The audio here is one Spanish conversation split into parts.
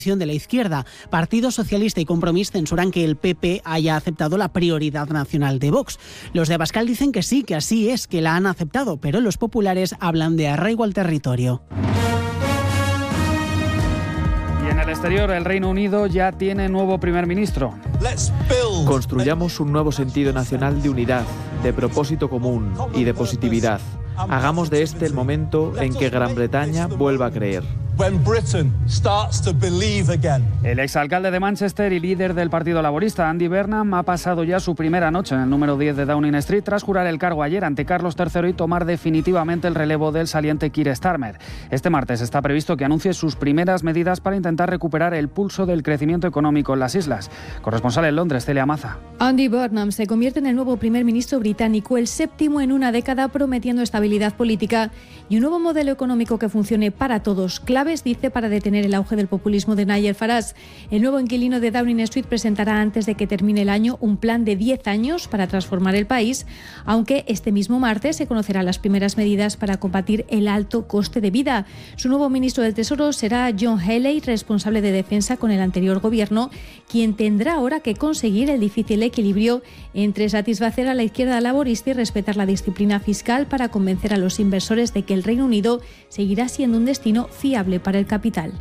de la izquierda. Partido Socialista y Compromís censuran que el PP haya aceptado la prioridad nacional de Vox. Los de Abascal dicen que sí, que así es, que la han aceptado, pero los populares hablan de arraigo al territorio. Y en el exterior, el Reino Unido ya tiene nuevo primer ministro. Construyamos un nuevo sentido nacional de unidad, de propósito común y de positividad. Hagamos de este el momento en que Gran Bretaña vuelva a creer. El exalcalde de Manchester y líder del Partido Laborista, Andy Burnham, ha pasado ya su primera noche en el número 10 de Downing Street tras jurar el cargo ayer ante Carlos III y tomar definitivamente el relevo del saliente Keir Starmer. Este martes está previsto que anuncie sus primeras medidas para intentar recuperar el pulso del crecimiento económico en las islas. Corresponsal en Londres, Celia Maza. Andy Burnham se convierte en el nuevo primer ministro británico, el séptimo en una década, prometiendo estabilidad política y un nuevo modelo económico que funcione para todos. Claves, dice, para detener el auge del populismo de Nigel Farage. El nuevo inquilino de Downing Street presentará antes de que termine el año un plan de 10 años para transformar el país, aunque este mismo martes se conocerán las primeras medidas para combatir el alto coste de vida. Su nuevo ministro del Tesoro será John Healey, responsable de defensa con el anterior gobierno, quien tendrá ahora que conseguir el difícil equilibrio entre satisfacer a la izquierda laborista y respetar la disciplina fiscal para convencer a los inversores de que el Reino Unido seguirá siendo un destino fiable para el capital.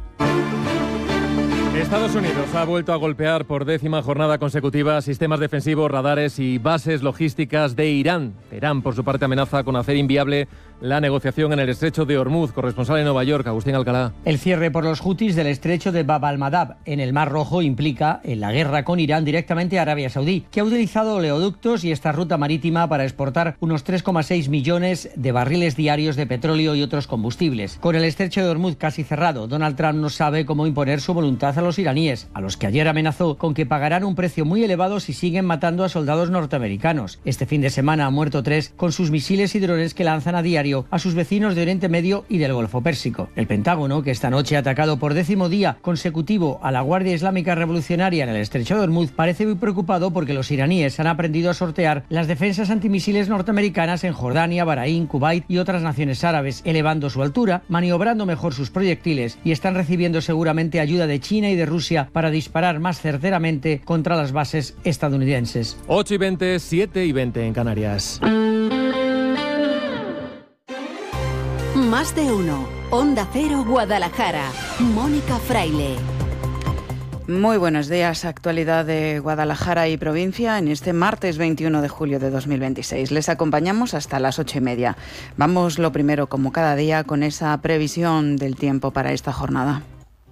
Estados Unidos ha vuelto a golpear por 10ª jornada consecutiva sistemas defensivos, radares y bases logísticas de Irán. Irán, por su parte, amenaza con hacer inviable la negociación en el estrecho de Hormuz. Corresponsal en Nueva York, Agustín Alcalá. El cierre por los hutis del estrecho de Bab al-Mandab en el Mar Rojo implica en la guerra con Irán directamente a Arabia Saudí, que ha utilizado oleoductos y esta ruta marítima para exportar unos 3,6 millones de barriles diarios de petróleo y otros combustibles. Con el estrecho de Hormuz casi cerrado, Donald Trump no sabe cómo imponer su voluntad a los iraníes, a los que ayer amenazó con que pagarán un precio muy elevado si siguen matando a soldados norteamericanos. Este fin de semana han muerto 3 con sus misiles y drones que lanzan a diario a sus vecinos de Oriente Medio y del Golfo Pérsico. El Pentágono, que esta noche ha atacado por 10º día consecutivo a la Guardia Islámica Revolucionaria en el estrecho de Hormuz, parece muy preocupado porque los iraníes han aprendido a sortear las defensas antimisiles norteamericanas en Jordania, Bahrein, Kuwait y otras naciones árabes, elevando su altura, maniobrando mejor sus proyectiles y están recibiendo seguramente ayuda de China y de Rusia para disparar más certeramente contra las bases estadounidenses. 8:20, 7:20 en Canarias. Más de uno. Onda Cero, Guadalajara. Mónica Fraile. Muy buenos días. Actualidad de Guadalajara y provincia en este martes 21 de julio de 2026. Les acompañamos hasta las 8:30. Vamos lo primero, como cada día, con esa previsión del tiempo para esta jornada.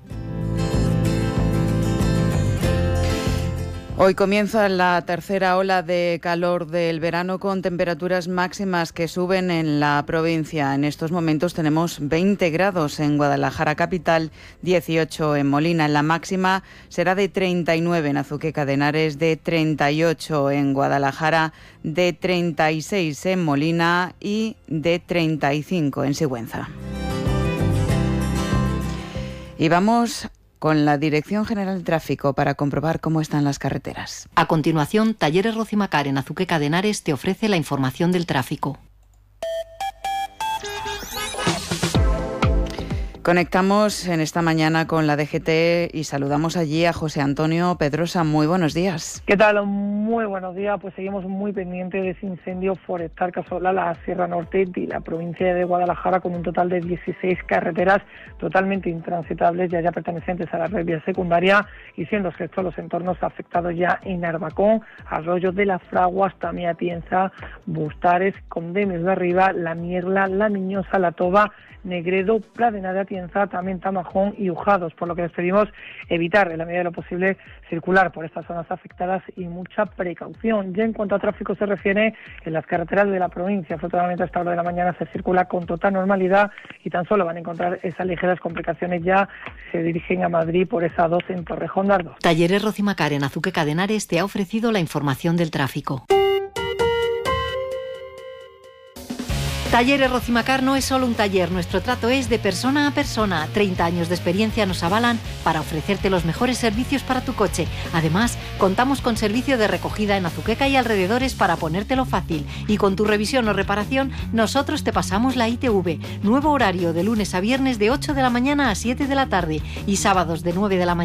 Hoy comienza la tercera ola de calor del verano con temperaturas máximas que suben en la provincia. En estos momentos tenemos 20 grados en Guadalajara capital, 18 en Molina. La máxima será de 39 en Azuqueca de Henares, de 38 en Guadalajara, de 36 en Molina y de 35 en Sigüenza. Y vamos con la Dirección General de Tráfico para comprobar cómo están las carreteras. A continuación, Talleres Rocimacar en Azuqueca de Henares te ofrece la información del tráfico. Conectamos en esta mañana con la DGT y saludamos allí a José Antonio Pedrosa. Muy buenos días. ¿Qué tal? Muy buenos días. Pues seguimos muy pendientes de ese incendio forestal que asola la Sierra Norte y la provincia de Guadalajara, con un total de 16 carreteras totalmente intransitables, ya pertenecientes a la red vía secundaria, y siendo estos los entornos afectados ya en Arbacón, Arroyo de las Fraguas, también Atienza, Bustares, Condemes de Arriba, La Mierla, La Miñosa, La Toba, Negredo, Pradena de Atienza, también Tamajón y Ujados, por lo que les pedimos evitar en la medida de lo posible circular por estas zonas afectadas y mucha precaución. Ya en cuanto a tráfico se refiere, en las carreteras de la provincia, afortunadamente a esta hora de la mañana se circula con total normalidad y tan solo van a encontrar esas ligeras complicaciones ya se dirigen a Madrid por esa 2 en Torrejón de Ardoz. Talleres Rocimacar en Azuqueca de Henares te ha ofrecido la información del tráfico. Talleres Rocimacar no es solo un taller, nuestro trato es de persona a persona. 30 años de experiencia nos avalan para ofrecerte los mejores servicios para tu coche. Además, contamos con servicio de recogida en Azuqueca y alrededores para ponértelo fácil. Y con tu revisión o reparación, nosotros te pasamos la ITV. Nuevo horario de lunes a viernes de 8 de la mañana a 7 de la tarde y sábados de 9 de la mañana